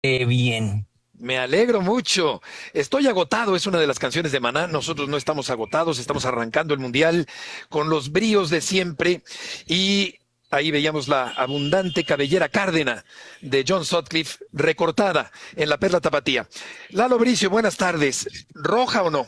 Bien. Me alegro mucho. Estoy agotado, es una de las canciones de Maná. Nosotros no estamos agotados, estamos arrancando el Mundial con los bríos de siempre. Y ahí veíamos la abundante cabellera cárdena de John Sutcliffe recortada en la Perla Tapatía. Lalo Bricio, buenas tardes. ¿Roja o no?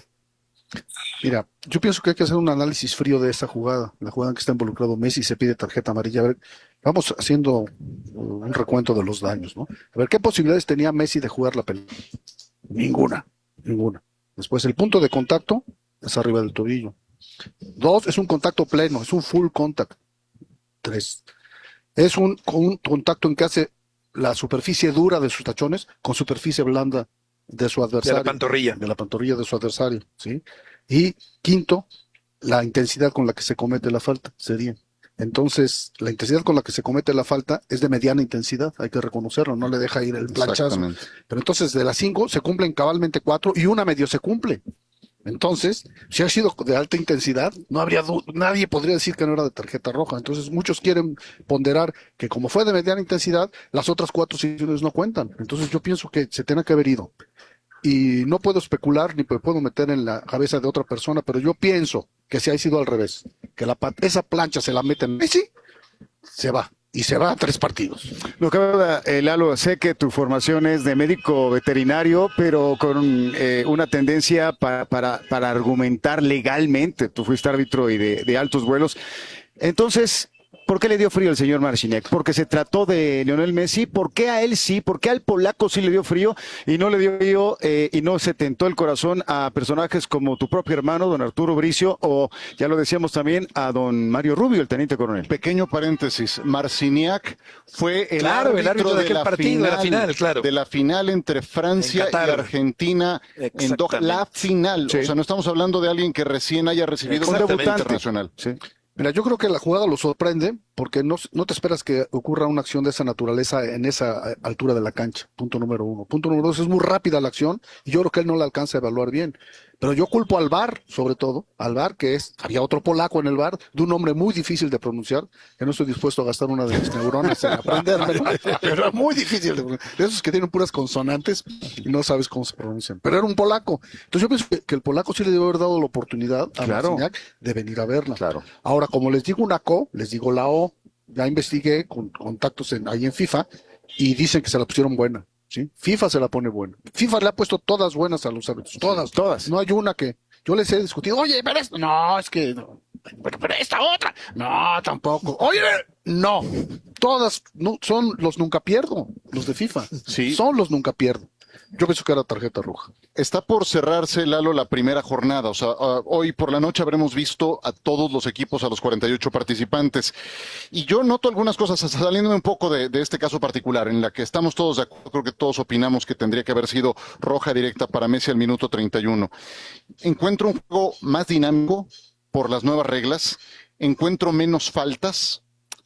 Mira, yo pienso que hay que hacer un análisis frío de esta jugada, la jugada en que está involucrado Messi, se pide tarjeta amarilla. A ver, vamos haciendo un recuento de los daños, ¿no? A ver, ¿qué posibilidades tenía Messi de jugar la pelota? Ninguna, ninguna. Después, el punto de contacto es arriba del tobillo. Dos, es un contacto pleno, es un full contact. Tres, es un contacto en que hace la superficie dura de sus tachones con superficie blanda de su De la adversario, pantorrilla. de la pantorrilla de su adversario, ¿sí? Y quinto, la intensidad con la que se comete la falta sería. Entonces, la intensidad con la que se comete la falta es de mediana intensidad, hay que reconocerlo, no le deja ir el planchazo. Exactamente. Pero entonces, de las cinco se cumplen cabalmente cuatro y una medio se cumple. Entonces, si ha sido de alta intensidad, no habría nadie podría decir que no era de tarjeta roja. Entonces, muchos quieren ponderar que como fue de mediana intensidad, las otras cuatro situaciones no cuentan. Entonces, yo pienso que se tiene que haber ido. Y no puedo especular ni me puedo meter en la cabeza de otra persona, pero yo pienso que si ha sido al revés, que esa plancha se la mete en Messi, se va. Y se va a 3 partidos. Lo que Lalo, sé que tu formación es de médico veterinario, pero con una tendencia para argumentar legalmente. Tú fuiste árbitro y de altos vuelos. Entonces, ¿por qué le dio frío el señor Marciniak? ¿Porque se trató de Lionel Messi? ¿Por qué a él sí? ¿Por qué al polaco sí le dio frío y no le dio frío y no se tentó el corazón a personajes como tu propio hermano, don Arturo Bricio, o ya lo decíamos también, a don Mario Rubio, el teniente coronel? Pequeño paréntesis, Marciniak fue Claro, el árbitro de aquel partido, de la final, claro. de la final entre Francia En y Qatar. Argentina en Doha, Exactamente. la final. Sí. O sea, no estamos hablando de alguien que recién haya recibido una Exactamente. tarjeta internacional. Sí. Mira, yo creo que la jugada lo sorprende porque no te esperas que ocurra una acción de esa naturaleza en esa altura de la cancha. Punto número uno. Punto número dos, es muy rápida la acción y yo creo que él no la alcanza a evaluar bien. Pero yo culpo al VAR, sobre todo, al VAR, había otro polaco en el VAR, de un nombre muy difícil de pronunciar, que no estoy dispuesto a gastar una de mis neuronas en aprenderme, pero muy difícil de pronunciar. De esos que tienen puras consonantes y no sabes cómo se pronuncian. Pero era un polaco. Entonces yo pienso que el polaco sí le debe haber dado la oportunidad a Claro. Marciniak de venir a verla. Claro. Ahora, como les digo una CO, les digo la O. Ya investigué con contactos ahí en FIFA y dicen que se la pusieron buena. ¿Sí? FIFA se la pone buena. FIFA le ha puesto todas buenas a los árbitros. Todas. Todas. No hay una que yo les he discutido. Oye, pero esto. No, es que. No. Pero esta otra. No, tampoco. Oye, no. Todas no, son los nunca pierdo. Los de FIFA. Sí. Son los nunca pierdo. Yo pienso que era tarjeta roja. Está por cerrarse, Lalo, la primera jornada. O sea, hoy por la noche habremos visto a todos los equipos, a los 48 participantes. Y yo noto algunas cosas, saliéndome un poco de este caso particular, en la que estamos todos de acuerdo, creo que todos opinamos que tendría que haber sido roja directa para Messi al minuto 31. Encuentro un juego más dinámico por las nuevas reglas, encuentro menos faltas.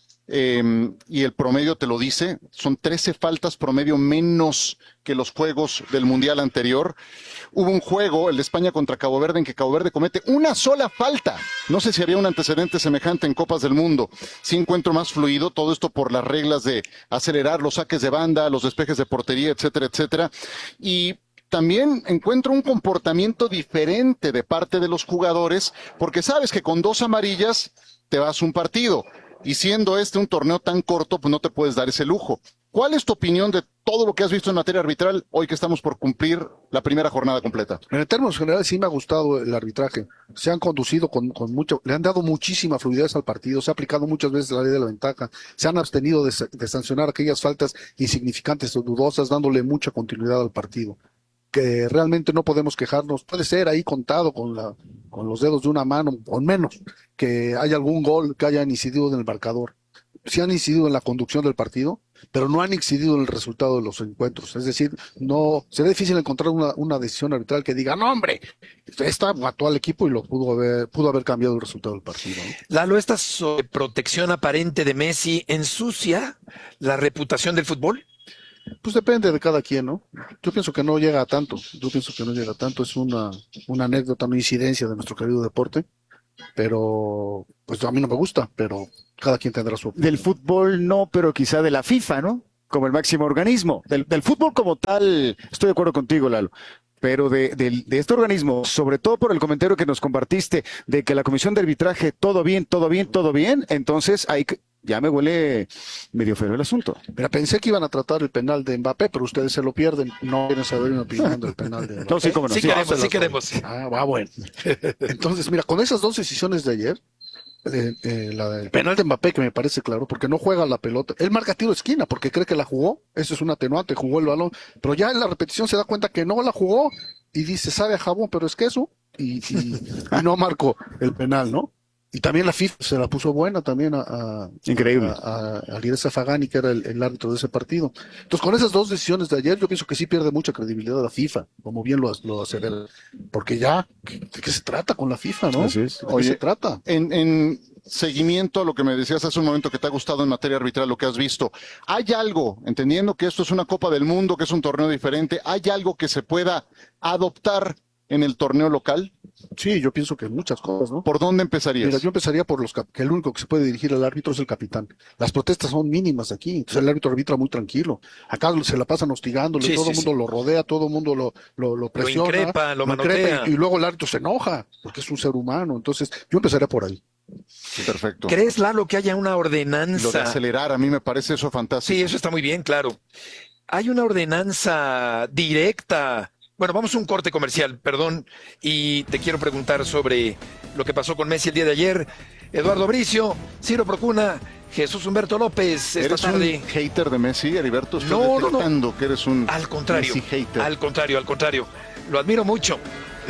Y el promedio te lo dice, son 13 faltas promedio menos que los juegos del Mundial anterior. Hubo un juego, el de España contra Cabo Verde, en que Cabo Verde comete una sola falta. No sé si había un antecedente semejante en Copas del Mundo. Sí encuentro más fluido, todo esto por las reglas de acelerar los saques de banda, los despejes de portería, etcétera, etcétera. Y también encuentro un comportamiento diferente de parte de los jugadores, porque sabes que con 2 amarillas te vas un partido. Y siendo este un torneo tan corto, pues no te puedes dar ese lujo. ¿Cuál es tu opinión de todo lo que has visto en materia arbitral hoy que estamos por cumplir la primera jornada completa? En términos generales sí me ha gustado el arbitraje. Se han conducido con mucho, le han dado muchísima fluidez al partido, se ha aplicado muchas veces la ley de la ventaja, se han abstenido de sancionar aquellas faltas insignificantes o dudosas, dándole mucha continuidad al partido. Que realmente no podemos quejarnos. Puede ser ahí contado con los dedos de una mano, o menos, que haya algún gol que hayan incidido en el marcador. Sí han incidido en la conducción del partido, pero no han incidido en el resultado de los encuentros. Es decir, no será difícil encontrar una decisión arbitral que diga, no, hombre, esta mató al equipo y pudo haber cambiado el resultado del partido, ¿no? Lalo, esta protección aparente de Messi ensucia la reputación del fútbol. Pues depende de cada quien, ¿no? Yo pienso que no llega a tanto. Yo pienso que no llega a tanto. Es una anécdota, una incidencia de nuestro querido deporte. Pero, pues a mí no me gusta, pero cada quien tendrá su opinión. Del fútbol no, pero quizá de la FIFA, ¿no? como el máximo organismo. Del fútbol como tal, estoy de acuerdo contigo, Lalo. Pero de este organismo, sobre todo por el comentario que nos compartiste de que la comisión de arbitraje, todo bien, entonces ahí ya me huele medio feo el asunto. Mira, pensé que iban a tratar el penal de Mbappé, pero ustedes se lo pierden. No quieren saber mi opinión del penal de Mbappé. No, sí, cómo no. Sí queremos. Bueno. Entonces, mira, con esas dos decisiones de ayer, la del penal de Mbappé, que me parece claro, porque no juega la pelota. Él marca tiro de esquina porque cree que la jugó. Eso es un atenuante, jugó el balón. Pero ya en la repetición se da cuenta que no la jugó y dice, sabe a jabón, pero es queso. Y no marcó el penal, ¿no? Y también la FIFA se la puso buena también Increíble. a Alireza Fagani, que era el árbitro de ese partido. Entonces, con esas dos decisiones de ayer, yo pienso que sí pierde mucha credibilidad la FIFA, como bien lo asevera. Porque ya, ¿de qué se trata con la FIFA, no? Así es. ¿De qué se trata? En seguimiento a lo que me decías hace un momento que te ha gustado en materia arbitral, lo que has visto, ¿hay algo, entendiendo que esto es una Copa del Mundo, que es un torneo diferente, hay algo que se pueda adoptar en el torneo local? Sí, yo pienso que muchas cosas, ¿no? ¿Por dónde empezarías? Mira, yo empezaría por que el único que se puede dirigir al árbitro es el capitán. Las protestas son mínimas aquí, entonces el árbitro arbitra muy tranquilo. Acá se la pasan hostigándole, todo el mundo lo rodea, todo el mundo lo presiona. Lo increpa, lo manotea. Y luego el árbitro se enoja, porque es un ser humano. Entonces, yo empezaría por ahí. Perfecto. ¿Crees, Lalo, que haya una Lo de ordenanza? acelerar, a mí me parece eso fantástico. Sí, eso está muy bien, claro. Hay una ordenanza directa. Bueno, vamos a un corte comercial, perdón, y te quiero preguntar sobre lo que pasó con Messi el día de ayer. Eduardo Bricio, Ciro Procuna, Jesús Humberto López, esta ¿Eres tarde. un hater de Messi, Heriberto? Estoy No. detectando que eres un Al contrario, Messi hater. al contrario. Lo admiro mucho.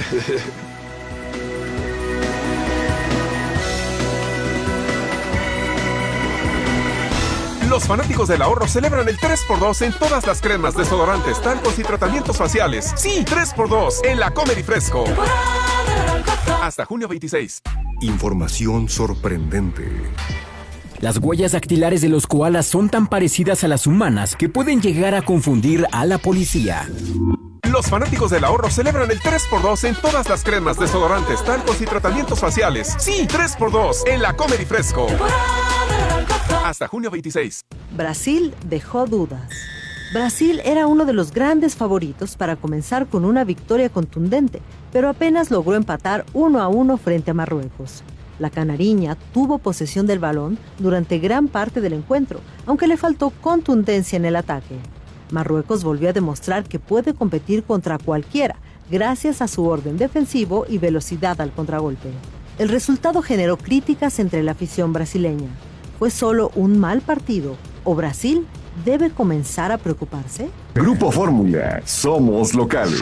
Los fanáticos del ahorro celebran el 3x2 en todas las cremas, desodorantes, talcos y tratamientos faciales. Sí, 3x2 en la Comer y Fresco. Hasta junio 26. Información sorprendente. Las huellas dactilares de los koalas son tan parecidas a las humanas que pueden llegar a confundir a la policía. Los fanáticos del ahorro celebran el 3x2 en todas las cremas, desodorantes, talcos y tratamientos faciales. Sí, 3x2 en la Comer y Fresco. Hasta junio 26. Brasil dejó dudas. Brasil era uno de los grandes favoritos para comenzar con una victoria contundente, pero apenas logró empatar 1-1 frente a Marruecos. La canariña tuvo posesión del balón durante gran parte del encuentro, aunque le faltó contundencia en el ataque. Marruecos volvió a demostrar que puede competir contra cualquiera, gracias a su orden defensivo y velocidad al contragolpe. El resultado generó críticas entre la afición brasileña. ¿Fue solo un mal partido o Brasil debe comenzar a preocuparse? Grupo Fórmula. Somos locales.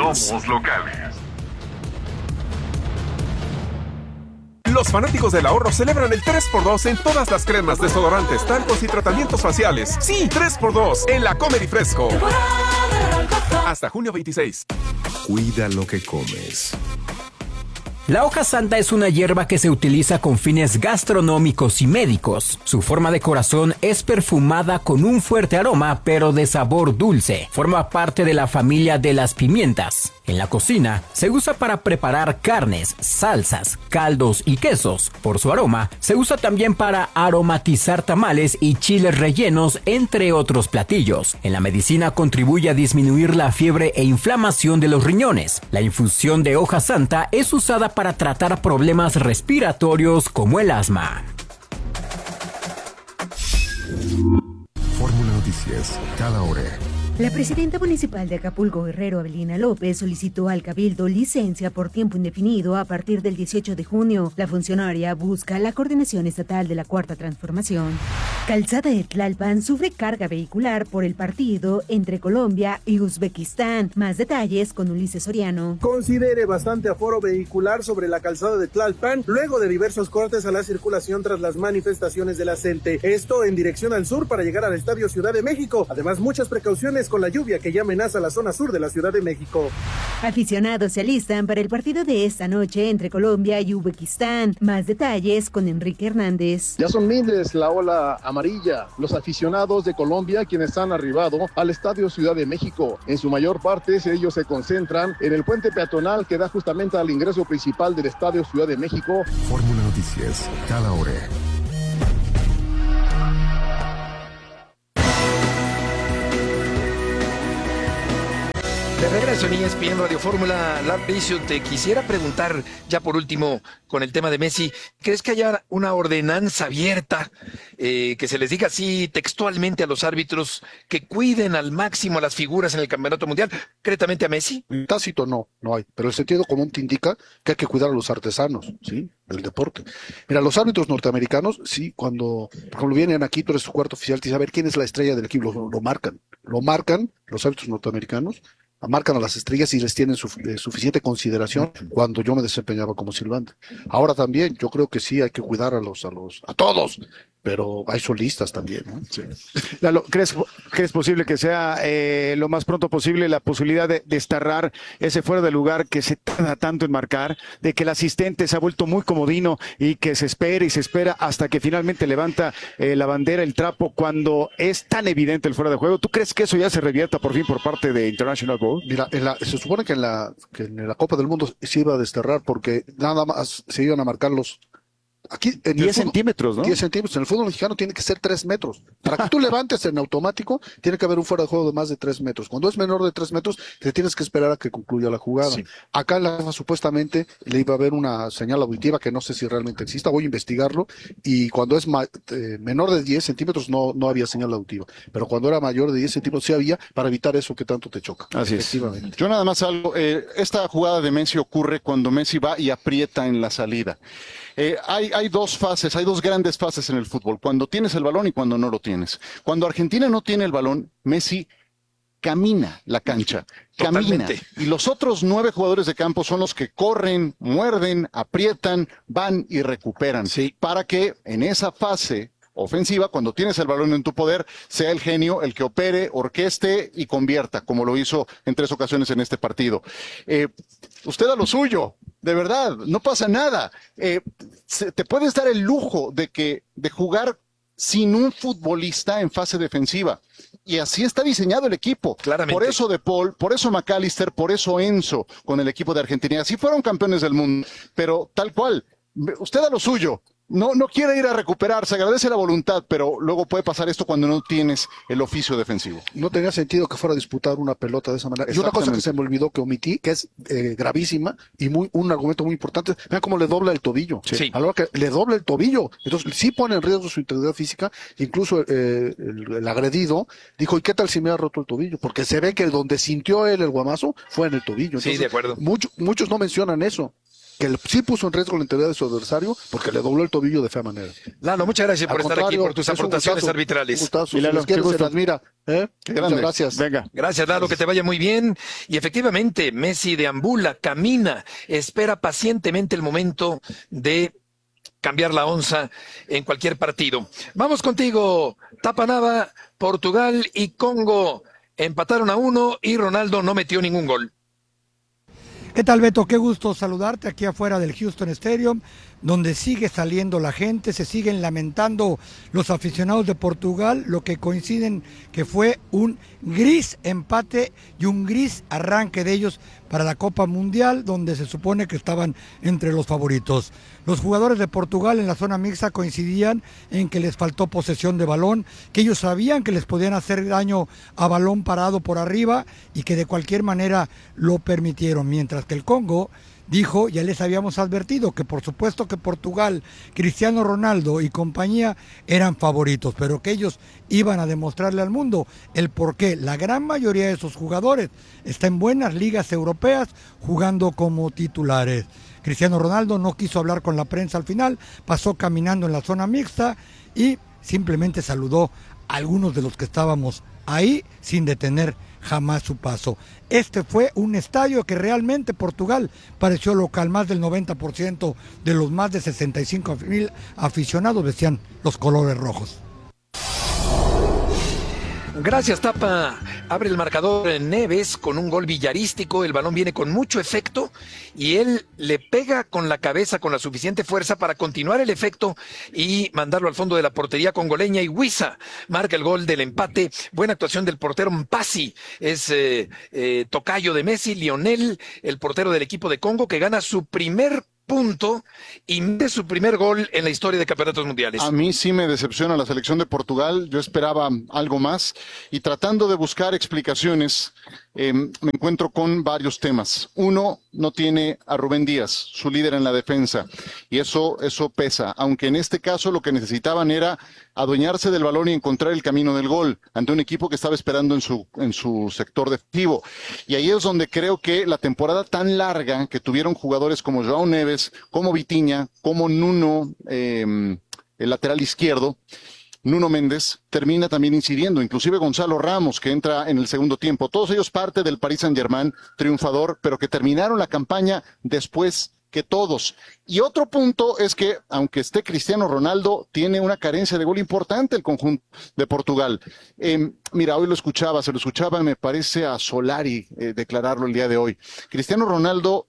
Los fanáticos del ahorro celebran el 3x2 en todas las cremas, desodorantes, talcos y tratamientos faciales. Sí, 3x2 en la Comer y Fresco. Hasta junio 26. Cuida lo que comes. La hoja santa es una hierba que se utiliza con fines gastronómicos y médicos. Su forma de corazón es perfumada con un fuerte aroma, pero de sabor dulce. Forma parte de la familia de las pimientas. En la cocina, se usa para preparar carnes, salsas, caldos y quesos. Por su aroma, se usa también para aromatizar tamales y chiles rellenos, entre otros platillos. En la medicina contribuye a disminuir la fiebre e inflamación de los riñones. La infusión de hoja santa es usada para tratar problemas respiratorios como el asma. Fórmula Noticias. Cada hora. La presidenta municipal de Acapulco, Guerrero, Avelina López, solicitó al Cabildo licencia por tiempo indefinido a partir del 18 de junio. La funcionaria busca la coordinación estatal de la Cuarta Transformación. Calzada de Tlalpan sufre carga vehicular por el partido entre Colombia y Uzbekistán. Más detalles con Ulises Soriano. Considere bastante aforo vehicular sobre la calzada de Tlalpan luego de diversos cortes a la circulación tras las manifestaciones de la CENTE. Esto en dirección al sur para llegar al Estadio Ciudad de México. Además, muchas precauciones con la lluvia que ya amenaza la zona sur de la Ciudad de México. Aficionados se alistan para el partido de esta noche entre Colombia y Uzbekistán. Más detalles con Enrique Hernández. Ya son miles la ola amarilla, los aficionados de Colombia quienes han arribado al Estadio Ciudad de México. En su mayor parte ellos se concentran en el puente peatonal que da justamente al ingreso principal del Estadio Ciudad de México. Fórmula Noticias. Cada hora. De regreso en ESPN Radio Fórmula, Lauricio, te quisiera preguntar, ya por último, con el tema de Messi, ¿crees que haya una ordenanza abierta, que se les diga así textualmente a los árbitros, que cuiden al máximo a las figuras en el Campeonato Mundial, concretamente a Messi? Tácito no hay, pero el sentido común te indica que hay que cuidar a los artesanos, ¿sí? Del deporte. Mira, los árbitros norteamericanos, sí, cuando vienen aquí, tú eres su cuarto oficial, te dice, a ver, ¿quién es la estrella del equipo? Lo marcan los árbitros norteamericanos, marcan a las estrellas y les tienen suficiente consideración cuando yo me desempeñaba como silbante. Ahora también, yo creo que sí hay que cuidar a todos, pero hay solistas también, ¿no? Sí. Lalo, ¿crees posible que sea lo más pronto posible la posibilidad de desterrar ese fuera de lugar que se tarda tanto en marcar, de que el asistente se ha vuelto muy comodino y que se espera y se espera hasta que finalmente levanta la bandera, el trapo, cuando es tan evidente el fuera de juego? ¿Tú crees que eso ya se revierta por fin por parte de International Board? Mira, se supone que en la Copa del Mundo se iba a desterrar porque nada más se iban a marcar los... Aquí, 10 centímetros, ¿no? 10 centímetros. En el fútbol mexicano tiene que ser 3 metros. Para que tú levantes en automático, tiene que haber un fuera de juego de más de 3 metros. Cuando es menor de 3 metros, te tienes que esperar a que concluya la jugada. Sí. Acá en la FIFA supuestamente le iba a haber una señal auditiva que no sé si realmente exista. Voy a investigarlo. Y cuando es menor de 10 centímetros no había señal auditiva. Pero cuando era mayor de 10 centímetros sí había, para evitar eso que tanto te choca. Así es. Yo nada más algo. Esta jugada de Messi ocurre cuando Messi va y aprieta en la salida. Hay dos fases, hay dos grandes fases en el fútbol, cuando tienes el balón y cuando no lo tienes. Cuando Argentina no tiene el balón, Messi camina la cancha, camina. Y los otros 9 jugadores de campo son los que corren, muerden, aprietan, van y recuperan. Sí. Para que en esa fase ofensiva, cuando tienes el balón en tu poder, sea el genio el que opere, orqueste y convierta, como lo hizo en 3 ocasiones en este partido. Usted a lo suyo. De verdad, no pasa nada. Te puedes dar el lujo de jugar sin un futbolista en fase defensiva. Y así está diseñado el equipo. Claramente. Por eso De Paul, por eso McAllister, por eso Enzo con el equipo de Argentina. Así fueron campeones del mundo. Pero tal cual, usted a lo suyo. No quiere ir a recuperar, se agradece la voluntad, pero luego puede pasar esto cuando no tienes el oficio defensivo. No tenía sentido que fuera a disputar una pelota de esa manera. Y una cosa que se me olvidó, que omití, que es gravísima y un argumento muy importante, vean cómo le dobla el tobillo. Sí. A la hora que le dobla el tobillo, entonces sí pone en riesgo su integridad física. Incluso el agredido dijo, ¿y qué tal si me ha roto el tobillo? Porque se ve que donde sintió él el guamazo fue en el tobillo. Entonces, sí, de acuerdo. Muchos no mencionan eso, que sí puso en riesgo la integridad de su adversario porque le dobló el tobillo de fea manera. Lalo, muchas gracias por estar aquí, por tus aportaciones arbitrales. Un gustazo. Y Lalo, si se te admira. Muchas gracias. Venga. Gracias, Lalo, que te vaya muy bien. Y efectivamente, Messi deambula, camina, espera pacientemente el momento de cambiar la onza en cualquier partido. Vamos contigo, Tapanaba, Portugal y Congo empataron a 1 y Ronaldo no metió ningún gol. ¿Qué tal, Beto? Qué gusto saludarte aquí afuera del Houston Stadium, donde sigue saliendo la gente, se siguen lamentando los aficionados de Portugal, lo que coinciden que fue un gris empate y un gris arranque de ellos para la Copa Mundial, donde se supone que estaban entre los favoritos. Los jugadores de Portugal en la zona mixta coincidían en que les faltó posesión de balón, que ellos sabían que les podían hacer daño a balón parado por arriba y que de cualquier manera lo permitieron, mientras que el Congo dijo, ya les habíamos advertido, que por supuesto que Portugal, Cristiano Ronaldo y compañía eran favoritos, pero que ellos iban a demostrarle al mundo el por qué la gran mayoría de esos jugadores está en buenas ligas europeas jugando como titulares. Cristiano Ronaldo no quiso hablar con la prensa al final, pasó caminando en la zona mixta y simplemente saludó a algunos de los que estábamos ahí sin detener jamás su paso. Este fue un estadio que realmente Portugal pareció local. Más del 90% de los más de 65,000 aficionados vestían los colores rojos. Gracias, Tapa. Abre el marcador en Neves con un gol villarístico. El balón viene con mucho efecto y él le pega con la cabeza con la suficiente fuerza para continuar el efecto y mandarlo al fondo de la portería congoleña. Y Wissa marca el gol del empate. Buena actuación del portero Mpasi. Es tocayo de Messi. Lionel, el portero del equipo de Congo, que gana su primer punto y mete su primer gol en la historia de campeonatos mundiales. A mí sí me decepciona la selección de Portugal. Yo esperaba algo más y tratando de buscar explicaciones, me encuentro con varios temas. Uno, no tiene a Rubén Díaz, su líder en la defensa, y eso pesa, aunque en este caso lo que necesitaban era adueñarse del balón y encontrar el camino del gol ante un equipo que estaba esperando en su sector defensivo. Y ahí es donde creo que la temporada tan larga que tuvieron jugadores como João Neves, como Vitinha, como Nuno, el lateral izquierdo, Nuno Méndez, termina también incidiendo, inclusive Gonzalo Ramos, que entra en el segundo tiempo. Todos ellos parte del Paris Saint-Germain, triunfador, pero que terminaron la campaña después que todos. Y otro punto es que, aunque esté Cristiano Ronaldo, tiene una carencia de gol importante el conjunto de Portugal. Mira, hoy se lo escuchaba, me parece a Solari declararlo el día de hoy. Cristiano Ronaldo,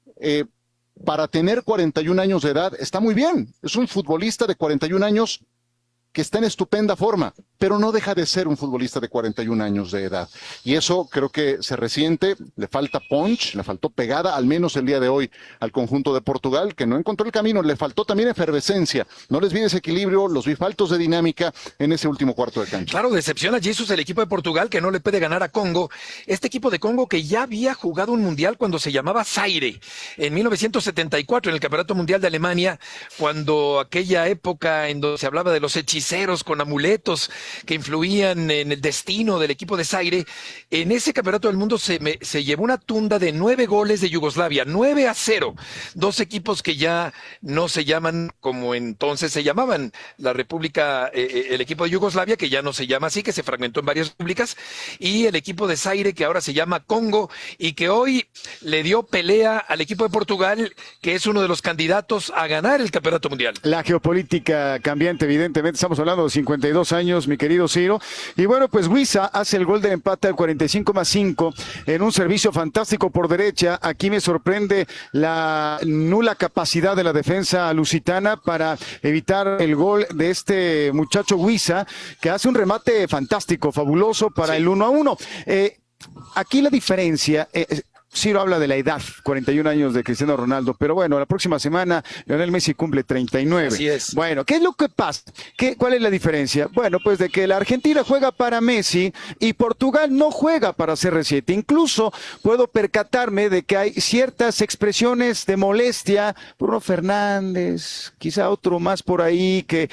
para tener 41 años de edad, está muy bien. Es un futbolista de 41 años que está en estupenda forma, pero no deja de ser un futbolista de 41 años de edad. Y eso creo que se resiente, le falta punch, le faltó pegada, al menos el día de hoy, al conjunto de Portugal, que no encontró el camino, le faltó también efervescencia. No les vi desequilibrio, los vi faltos de dinámica en ese último cuarto de cancha. Claro, decepciona Jesús el equipo de Portugal, que no le puede ganar a Congo. Este equipo de Congo que ya había jugado un mundial cuando se llamaba Zaire, en 1974, en el Campeonato Mundial de Alemania, cuando aquella época en donde se hablaba de los hechiceros con amuletos que influían en el destino del equipo de Zaire. En ese campeonato del mundo se llevó una tunda de 9 goles de Yugoslavia, 9-0. Dos equipos que ya no se llaman como entonces se llamaban, la República, el equipo de Yugoslavia, que ya no se llama así, que se fragmentó en varias repúblicas, y el equipo de Zaire, que ahora se llama Congo, y que hoy le dio pelea al equipo de Portugal, que es uno de los candidatos a ganar el campeonato mundial. La geopolítica cambiante, evidentemente, estamos hablando de 52 años, mi querido Ciro. Y bueno, pues Wissa hace el gol de empate al 45+5 en un servicio fantástico por derecha. Aquí me sorprende la nula capacidad de la defensa lusitana para evitar el gol de este muchacho Wissa, que hace un remate fantástico, fabuloso para el 1-1. Aquí la diferencia... Ciro habla de la edad, 41 años de Cristiano Ronaldo, pero bueno, la próxima semana Lionel Messi cumple 39. Así es. Bueno, ¿qué es lo que pasa? ¿Cuál es la diferencia? Bueno, pues de que la Argentina juega para Messi y Portugal no juega para CR7. Incluso puedo percatarme de que hay ciertas expresiones de molestia, Bruno Fernández, quizá otro más por ahí, que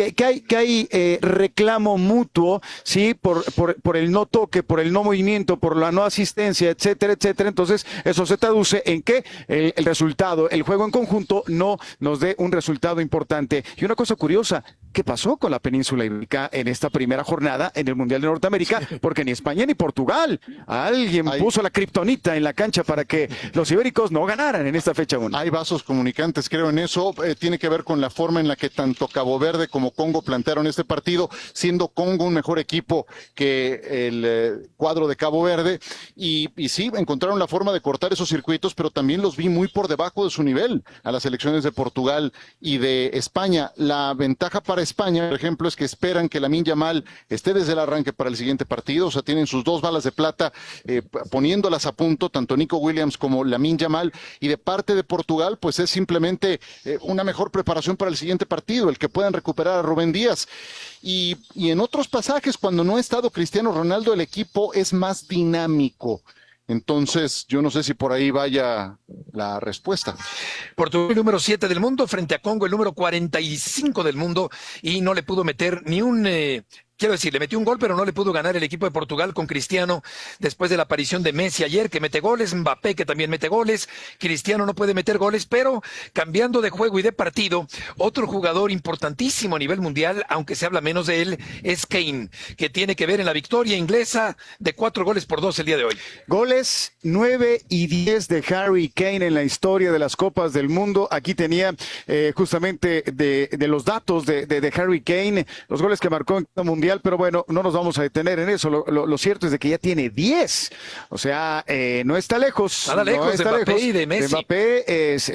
hay reclamo mutuo, ¿sí? Por el no toque, por el no movimiento, por la no asistencia, etcétera, etcétera. Entonces, eso se traduce en que el resultado, el juego en conjunto, no nos dé un resultado importante. Y una cosa curiosa, ¿qué pasó con la península ibérica en esta primera jornada en el Mundial de Norteamérica? Porque ni España ni Portugal, alguien puso la kriptonita en la cancha para que los ibéricos no ganaran en esta fecha 1. Hay vasos comunicantes, creo en eso. Tiene que ver con la forma en la que tanto Cabo Verde como Congo plantearon este partido, siendo Congo un mejor equipo que el cuadro de Cabo Verde. Y sí, encontraron la forma de cortar esos circuitos, pero también los vi muy por debajo de su nivel a las selecciones de Portugal y de España. La ventaja para España, por ejemplo, es que esperan que Lamine Yamal esté desde el arranque para el siguiente partido, o sea, tienen sus 2 balas de plata poniéndolas a punto, tanto Nico Williams como Lamine Yamal, y de parte de Portugal, pues es simplemente una mejor preparación para el siguiente partido, el que puedan recuperar a Rubén Díaz. Y en otros pasajes, cuando no ha estado Cristiano Ronaldo, el equipo es más dinámico. Entonces, yo no sé si por ahí vaya la respuesta. Portugal, el número 7 del mundo, frente a Congo, el número 45 del mundo, y no le pudo meter ni un... Quiero decir, le metió un gol, pero no le pudo ganar el equipo de Portugal con Cristiano después de la aparición de Messi ayer, que mete goles, Mbappé, que también mete goles, Cristiano no puede meter goles, pero cambiando de juego y de partido, otro jugador importantísimo a nivel mundial, aunque se habla menos de él, es Kane, que tiene que ver en la victoria inglesa de 4-2 el día de hoy. Goles 9 y 10 de Harry Kane en la historia de las Copas del Mundo. Aquí tenía justamente de los datos de Harry Kane, los goles que marcó en el Mundial. Pero bueno, no nos vamos a detener en eso. Lo cierto es de que ya tiene 10. O sea, no está lejos. Nada lejos, no está de Mbappé lejos. Y de Messi. De Mbappé es,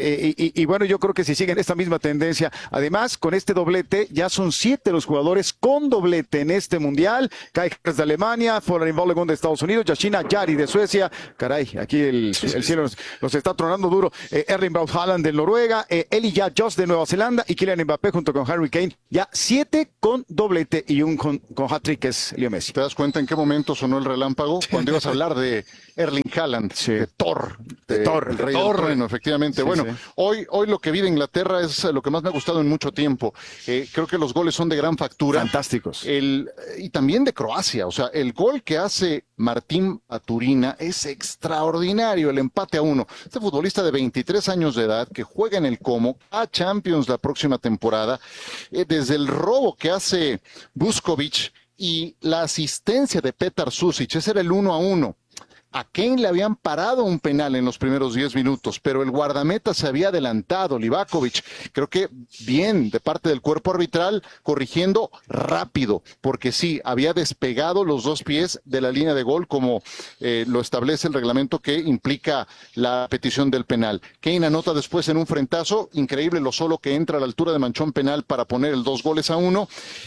y bueno, yo creo que si siguen esta misma tendencia, además, con este doblete, ya son 7 los jugadores con doblete en este Mundial. Kai Havertz de Alemania, Florian Balogun de Estados Unidos, Yashin Yari de Suecia. Caray, aquí el cielo nos está tronando duro. Erling Braut Haaland de Noruega, Elijah Just de Nueva Zelanda y Kylian Mbappé junto con Harry Kane. Ya 7 con doblete y un con hat-trick que es Leo Messi. ¿Te das cuenta en qué momento sonó el relámpago? Cuando ibas a hablar de Erling Haaland, de Thor, el rey del trueno, efectivamente. Sí, bueno, sí. Hoy lo que vive Inglaterra es lo que más me ha gustado en mucho tiempo. Creo que los goles son de gran factura. Fantásticos. Y también de Croacia. O sea, el gol que hace Martín Aturina es extraordinario, el empate a 1. Este futbolista de 23 años de edad que juega en el Como a Champions la próxima temporada, desde el robo que hace Vuskovic y la asistencia de Petar Susic, ese era el 1-1. A Kane le habían parado un penal en los primeros 10 minutos, pero el guardameta se había adelantado, Livakovic. Creo que bien de parte del cuerpo arbitral, corrigiendo rápido, porque sí, había despegado los dos pies de la línea de gol, como lo establece el reglamento que implica la petición del penal. Kane anota después en un frentazo, increíble lo solo que entra a la altura de manchón penal para poner el 2-1.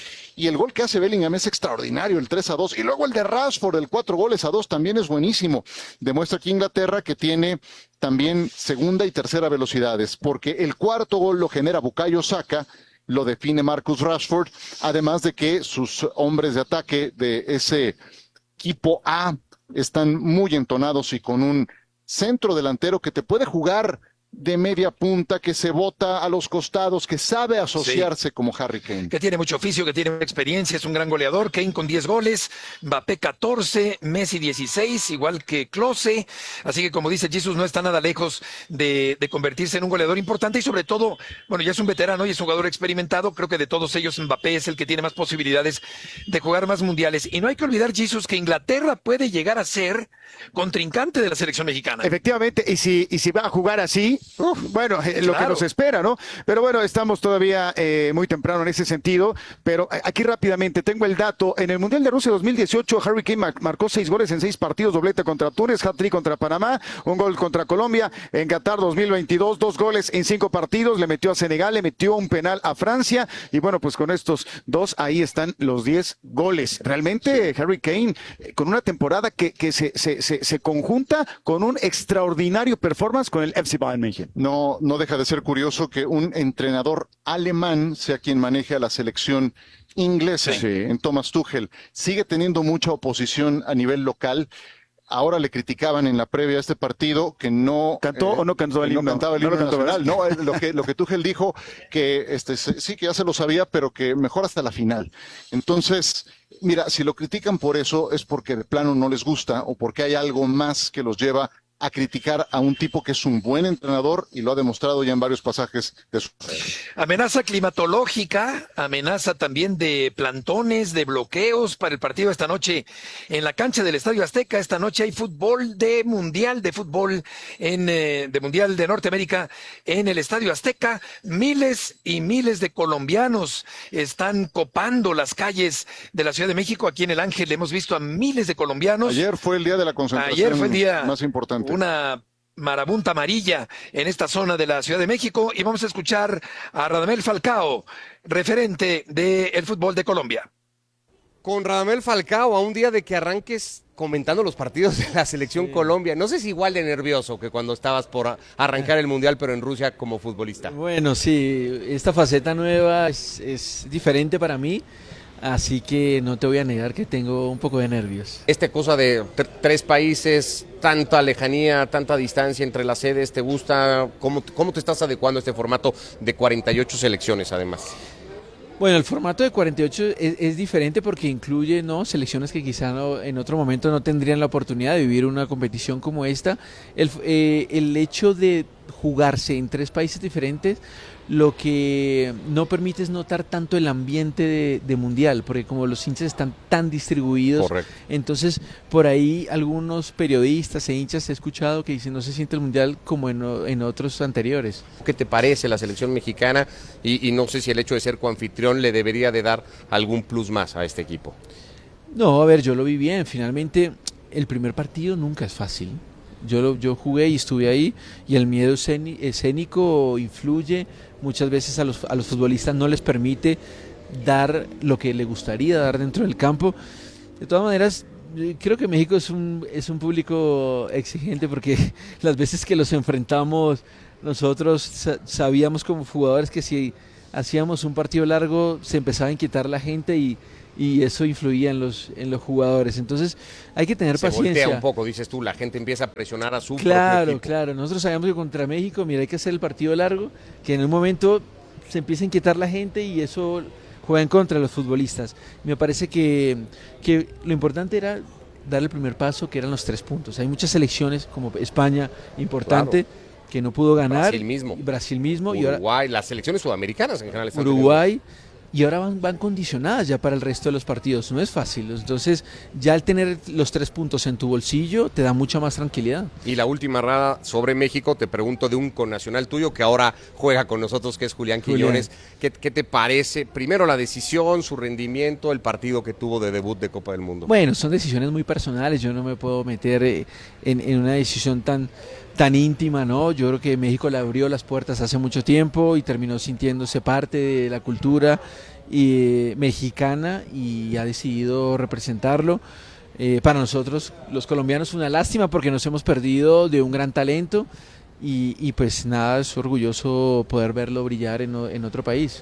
Y el gol que hace Bellingham es extraordinario, el 3-2. Y luego el de Rashford, el 4-2 también es buenísimo. Demuestra que Inglaterra que tiene también segunda y tercera velocidades, porque el cuarto gol lo genera Bukayo Saka, lo define Marcus Rashford, además de que sus hombres de ataque de ese equipo A están muy entonados y con un centro delantero que te puede jugar de media punta, que se bota a los costados, que sabe asociarse como Harry Kane. Que tiene mucho oficio, que tiene experiencia, es un gran goleador. Kane con 10 goles, Mbappé 14, Messi 16, igual que Klose. Así que, como dice Jesus, no está nada lejos de convertirse en un goleador importante y sobre todo, bueno, ya es un veterano y es un jugador experimentado. Creo que de todos ellos Mbappé es el que tiene más posibilidades de jugar más mundiales. Y no hay que olvidar, Jesus, que Inglaterra puede llegar a ser contrincante de la selección mexicana. Efectivamente, y si va a jugar así, bueno, lo que nos espera, ¿no? Pero bueno, estamos todavía muy temprano en ese sentido, pero aquí rápidamente tengo el dato. En el Mundial de Rusia 2018, Harry Kane marcó 6 goles en 6 partidos, doblete contra Túnez, hat-trick contra Panamá, un gol contra Colombia. En Qatar 2022, 2 goles en 5 partidos, le metió a Senegal, le metió un penal a Francia, y bueno, pues con estos 2, ahí están los 10 goles. Realmente, Harry Kane, con una temporada que se conjunta con un extraordinario performance con el FC Bayern München. No deja de ser curioso que un entrenador alemán sea quien maneje a la selección inglesa, en Thomas Tuchel. Sigue teniendo mucha oposición a nivel local. Ahora le criticaban en la previa a este partido que no cantó o no cantó el himno. No cantaba el himno nacional. No, lo que Tuchel dijo que sí que ya se lo sabía, pero que mejor hasta la final. Entonces, mira, si lo critican por eso es porque de plano no les gusta o porque hay algo más que los lleva a criticar a un tipo que es un buen entrenador y lo ha demostrado ya en varios pasajes de su carrera. Amenaza climatológica, amenaza también de plantones, de bloqueos para el partido esta noche en la cancha del Estadio Azteca. Esta noche hay fútbol de Mundial de Fútbol de Mundial de Norteamérica en el Estadio Azteca. Miles y miles de colombianos están copando las calles de la Ciudad de México. Aquí en El Ángel hemos visto a miles de colombianos. Ayer fue el día de la concentración. Ayer fue el día más importante. Una marabunta amarilla en esta zona de la Ciudad de México y vamos a escuchar a Radamel Falcao, referente del fútbol de Colombia. Con Radamel Falcao, a un día de que arranques comentando los partidos de la selección Colombia, no sé si igual de nervioso que cuando estabas por arrancar el Mundial, pero en Rusia como futbolista. Bueno, sí, esta faceta nueva es diferente para mí. Así que no te voy a negar que tengo un poco de nervios. Esta cosa de 3 países, tanta lejanía, tanta distancia entre las sedes, ¿te gusta? ¿Cómo te estás adecuando a este formato de 48 selecciones además? Bueno, el formato de 48 es diferente porque incluye selecciones que quizá en otro momento no tendrían la oportunidad de vivir una competición como esta. El hecho de jugarse en 3 países diferentes lo que no permite es notar tanto el ambiente de mundial, porque como los hinchas están tan distribuidos, correcto, entonces por ahí algunos periodistas e hinchas he escuchado que dicen no se siente el mundial como en otros anteriores. ¿Qué te parece la selección mexicana? Y no sé si el hecho de ser coanfitrión le debería de dar algún plus más a este equipo. No, a ver, yo lo vi bien, finalmente el primer partido nunca es fácil. Yo jugué y estuve ahí y el miedo escénico influye. Muchas veces a los futbolistas no les permite dar lo que les gustaría dar dentro del campo. De todas maneras, creo que México es un público exigente porque las veces que los enfrentamos nosotros sabíamos como jugadores que si hacíamos un partido largo, se empezaba a inquietar la gente y eso influía en los jugadores. Entonces hay que tener paciencia. Se voltea un poco, dices tú, la gente empieza a presionar a su propio equipo. Claro. Nosotros sabíamos que contra México, mira, hay que hacer el partido largo, que en un momento se empieza a inquietar la gente y eso juega en contra de los futbolistas. Me parece que lo importante era dar el primer paso, que eran los 3 puntos. Hay muchas selecciones, como España, importante, que no pudo ganar. Brasil mismo. Uruguay, las selecciones sudamericanas en general. Uruguay. Y ahora van condicionadas ya para el resto de los partidos. No es fácil. Entonces, ya al tener los 3 puntos en tu bolsillo, te da mucha más tranquilidad. Y la última rada sobre México, te pregunto de un connacional tuyo que ahora juega con nosotros, que es Julián Quiñones. ¿Qué te parece? Primero la decisión, su rendimiento, el partido que tuvo de debut de Copa del Mundo. Bueno, son decisiones muy personales. Yo no me puedo meter en una decisión tan íntima, ¿no? Yo creo que México le abrió las puertas hace mucho tiempo y terminó sintiéndose parte de la cultura mexicana y ha decidido representarlo. Para nosotros, los colombianos, una lástima porque nos hemos perdido de un gran talento y pues nada, es orgulloso poder verlo brillar en otro país.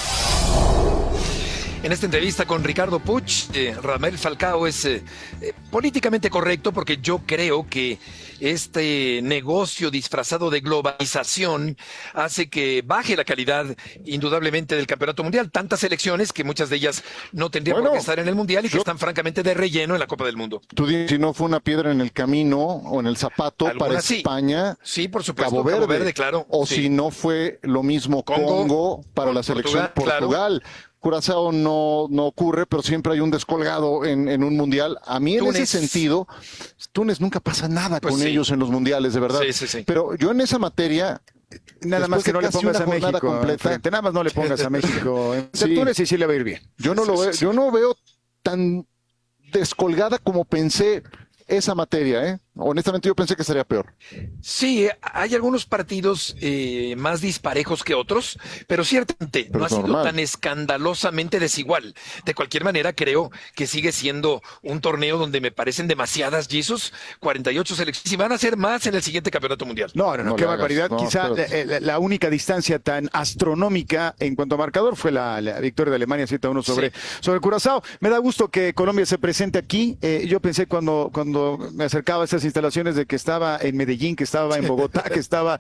En esta entrevista con Ricardo Puig, Radamel Falcao es políticamente correcto porque yo creo que este negocio disfrazado de globalización hace que baje la calidad indudablemente del campeonato mundial. Tantas selecciones que muchas de ellas no tendrían por qué estar en el mundial y que están francamente de relleno en la Copa del Mundo. Tú dices, si no fue una piedra en el camino o en el zapato para España, sí, por supuesto, Cabo Verde, claro. O si no fue lo mismo Congo para la selección Portugal. Claro. Curazao no ocurre, pero siempre hay un descolgado en un mundial. A mí en ese sentido, Túnez nunca pasa nada con ellos en los mundiales, de verdad. Sí. Pero yo en esa materia... Nada más que no le pongas a México completa. Nada más no le pongas a México. Túnez sí le va a ir bien. Yo no veo tan descolgada como pensé esa materia, Honestamente yo pensé que sería peor. Sí, hay algunos partidos más disparejos que otros, pero ciertamente no ha sido tan escandalosamente desigual. De cualquier manera, creo que sigue siendo un torneo donde me parecen demasiadas, Jesus, 48 selecciones, y van a ser más en el siguiente campeonato mundial. No, qué barbaridad. Quizá la única distancia tan astronómica en cuanto a marcador fue la victoria de Alemania 7-1 sobre Curazao. Me da gusto que Colombia se presente aquí. Yo pensé cuando me acercaba a esas instalaciones de que estaba en Medellín, que estaba en Bogotá, que estaba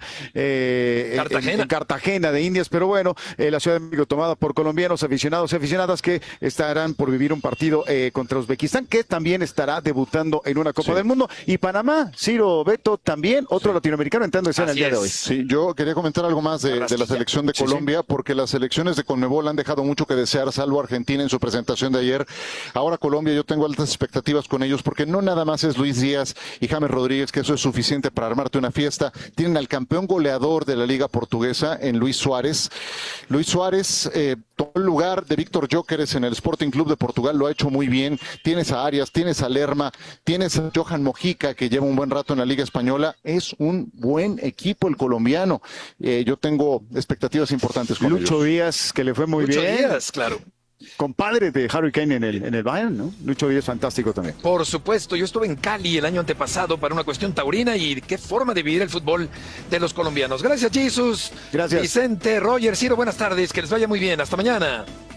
en Cartagena de Indias, pero bueno, la Ciudad de México tomada por colombianos, aficionados y aficionadas que estarán por vivir un partido contra Uzbekistán, que también estará debutando en una Copa del Mundo, y Panamá, Ciro, Beto, también otro latinoamericano entrando en escena el día de hoy. Sí, yo quería comentar algo más de la selección de Colombia, porque las selecciones de Conmebol han dejado mucho que desear, salvo Argentina en su presentación de ayer. Ahora Colombia, yo tengo altas expectativas con ellos, porque no nada más es Luis Díaz y James Rodríguez, que eso es suficiente para armarte una fiesta. Tienen al campeón goleador de la Liga Portuguesa en Luis Suárez. Luis Suárez tomó el lugar de Víctor Gyökeres en el Sporting Club de Portugal, lo ha hecho muy bien. Tienes a Arias, tienes a Lerma, tienes a Johan Mojica, que lleva un buen rato en la Liga Española. Es un buen equipo el colombiano. Yo tengo expectativas importantes con Lucho ellos. Díaz, que le fue muy bien. Lucho Díaz, claro. Compadre de Harry Kane en el Bayern, ¿no? Lucho Díaz fantástico también. Por supuesto, yo estuve en Cali el año antepasado para una cuestión taurina y qué forma de vivir el fútbol de los colombianos. Gracias, Jesus. Gracias. Vicente, Roger, Ciro, buenas tardes, que les vaya muy bien. Hasta mañana.